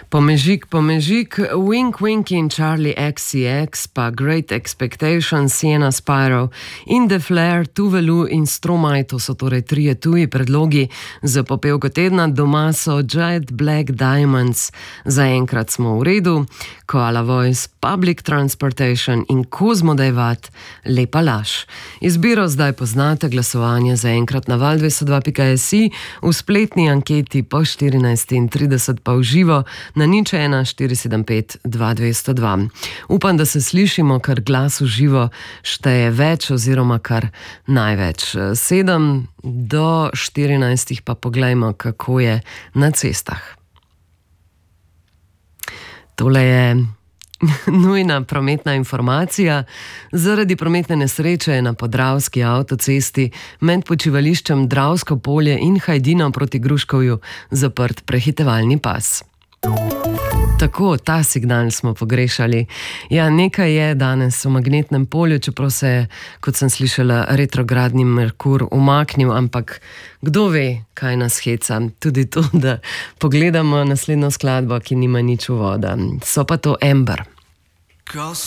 Pomežik, Wink Wink in Charlie XCX, pa Great Expectations, Sienna Spyro, In The Flare, Tuvalu in Stromae, to so torej trije tuji predlogi za popevko tedna. Doma so Jet Black Diamonds, zaenkrat smo v redu, Koala Voice, Public Transportation in Kozmo Dejvat, Lepa laž. Izbiro zdaj poznate, glasovanje zaenkrat na val202.si, v spletni anketi po 14:30 pa v živo na 01 475 2202. Upam, da se slišimo, ker glas v živo šteje več oziroma kar največ. 7 do 14 pa poglejmo, kako je na cestah. Tole je nujna prometna informacija. Zaradi prometne nesreče je na podravski avtocesti med počivališčem Dravsko polje in Hajdino proti Gruškovju zaprt prehitevalni pas. Tako, ta signal smo pogrešali. Ja, nekaj je danes v magnetnem polju, čeprav se je, kot sem slišala, retrogradni Merkur umaknil, ampak kdo ve, kaj nas heca. Tudi to, da pogledamo naslednjo skladbo, ki nima nič uvoda. So pa to Ember. Ko